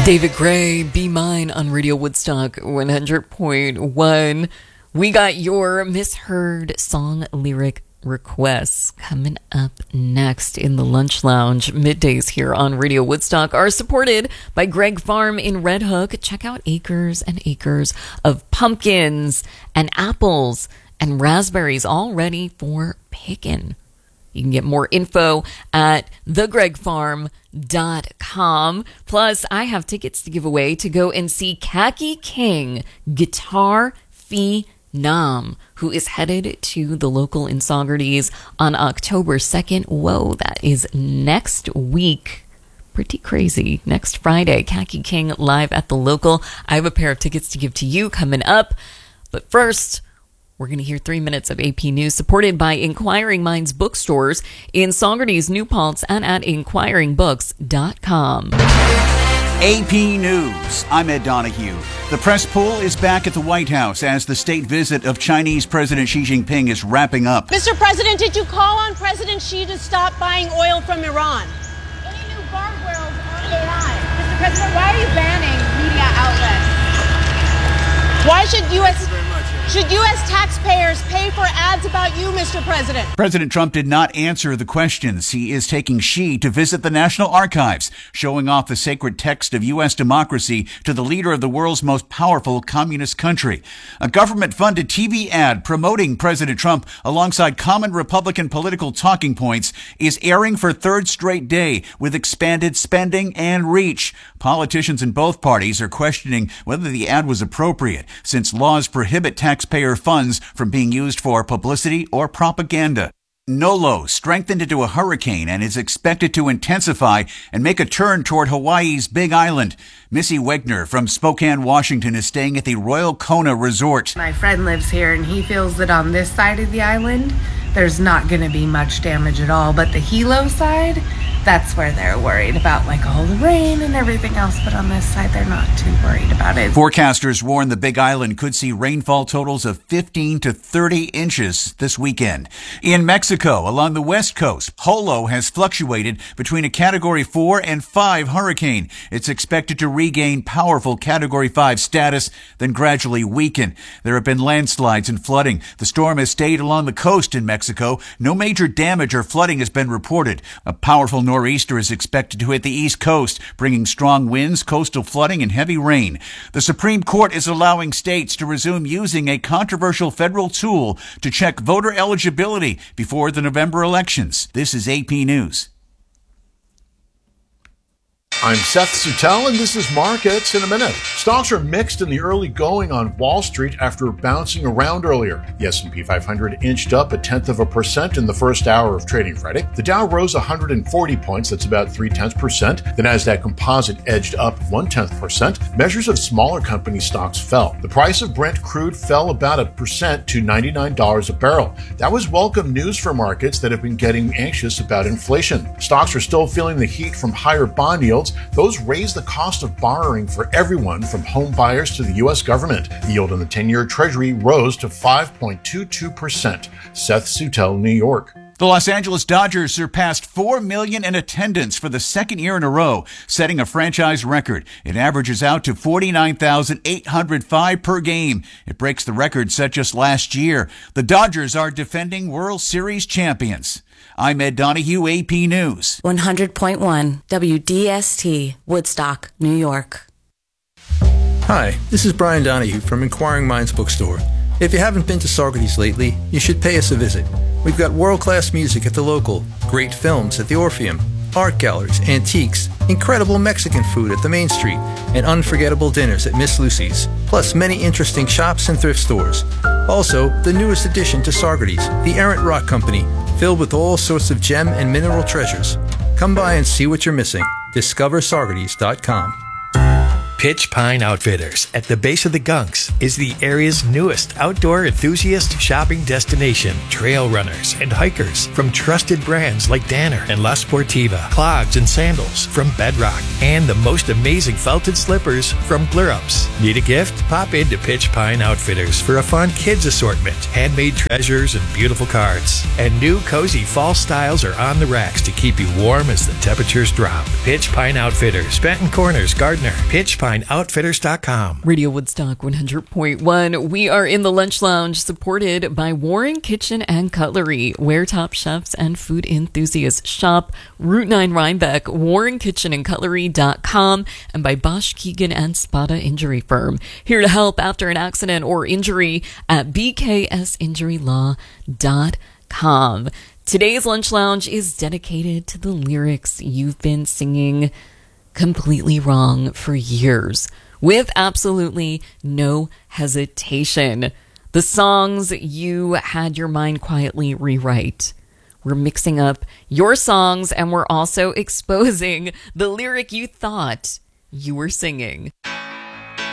David Gray, Be Mine on Radio Woodstock 100.1. We got your misheard song lyric requests coming up next in the Lunch Lounge. Middays here on Radio Woodstock are supported by Greg Farm in Red Hook. Check out acres and acres of pumpkins and apples and raspberries all ready for picking. You can get more info at thegregfarm.com. Plus, I have tickets to give away to go and see Khaki King, Guitar Phenom, who is headed to the local in Saugerties on October 2nd. Whoa, that is next week. Pretty crazy. Next Friday, Khaki King live at the local. I have a pair of tickets to give to you coming up. But first, we're going to hear 3 minutes of AP News, supported by Inquiring Minds bookstores in Saugerties, New Paltz, and at inquiringbooks.com. AP News. I'm Ed Donahue. The press pool is back at the White House as the state visit of Chinese President Xi Jinping is wrapping up. Mr. President, did you call on President Xi to stop buying oil from Iran? Any new guardrails on AI? Mr. President, why are you banning media outlets? Why should U.S. taxpayers pay for ads about you, Mr. President? President Trump did not answer the questions. He is taking Xi to visit the National Archives, showing off the sacred text of U.S. democracy to the leader of the world's most powerful communist country. A government-funded TV ad promoting President Trump alongside common Republican political talking points is airing for third straight day with expanded spending and reach. Politicians in both parties are questioning whether the ad was appropriate, since laws prohibit taxpayer funds from being used for publicity or propaganda. Nolo strengthened into a hurricane and is expected to intensify and make a turn toward Hawaii's Big Island. Missy Wegner from Spokane, Washington is staying at the Royal Kona Resort. My friend lives here and he feels that on this side of the island, there's not going to be much damage at all. But the Hilo side, that's where they're worried about, like all the rain and everything else. But on this side, they're not too worried about it. Forecasters warn the Big Island could see rainfall totals of 15 to 30 inches this weekend. In Mexico, along the west coast, Polo has fluctuated between a Category 4 and 5 hurricane. It's expected to regain powerful Category 5 status, then gradually weaken. There have been landslides and flooding. The storm has stayed along the coast in Mexico. No major damage or flooding has been reported. A powerful nor'easter is expected to hit the east coast, bringing strong winds, coastal flooding, and heavy rain. The Supreme Court is allowing states to resume using a controversial federal tool to check voter eligibility before the November elections. This is AP News. I'm Seth Suttel, and this is Markets in a Minute. Stocks are mixed in the early going on Wall Street after bouncing around earlier. The S&P 500 inched up 0.1% in the first hour of trading Friday. The Dow rose 140 points, that's about 0.3%. The Nasdaq Composite edged up 0.1%. Measures of smaller company stocks fell. The price of Brent crude fell about 1% to $99 a barrel. That was welcome news for markets that have been getting anxious about inflation. Stocks are still feeling the heat from higher bond yields. Those raise the cost of borrowing for everyone from home buyers to the U.S. government. The yield on the 10-year Treasury rose to 5.22%. Seth Suttel, New York. The Los Angeles Dodgers surpassed 4 million in attendance for the second year in a row, setting a franchise record. It averages out to 49,805 per game. It breaks the record set just last year. The Dodgers are defending World Series champions. I'm Ed Donahue, AP News. 100.1 WDST, Woodstock, New York. Hi, this is Brian Donahue from Inquiring Minds Bookstore. If you haven't been to Saugerties lately, you should pay us a visit. We've got world-class music at the local, great films at the Orpheum, art galleries, antiques, incredible Mexican food at the Main Street, and unforgettable dinners at Miss Lucy's, plus many interesting shops and thrift stores. Also, the newest addition to Saugerties, the Errant Rock Company, filled with all sorts of gem and mineral treasures. Come by and see what you're missing. DiscoverSaugerties.com. Pitch Pine Outfitters at the base of the Gunks is the area's newest outdoor enthusiast shopping destination. Trail runners and hikers from trusted brands like Danner and La Sportiva, clogs and sandals from Bedrock, and the most amazing felted slippers from Glurups. Need a gift? Pop into Pitch Pine Outfitters for a fun kids assortment, handmade treasures and beautiful cards. And new cozy fall styles are on the racks to keep you warm as the temperatures drop. Pitch Pine Outfitters, Benton Corners, Gardner. PitchPineOutfitters.com. Radio Woodstock 100.1. We are in the Lunch Lounge, supported by Warren Kitchen and Cutlery, where top chefs and food enthusiasts shop. Route 9 Rhinebeck, WarrenKitchenandCutlery.com, and by Bosch, Keegan, and Spada Injury Firm. Here to help after an accident or injury at BKSInjuryLaw.com. Today's Lunch Lounge is dedicated to the lyrics you've been singing completely wrong for years, with absolutely no hesitation. The songs you had your mind quietly rewrite. We're mixing up your songs, and we're also exposing the lyric you thought you were singing.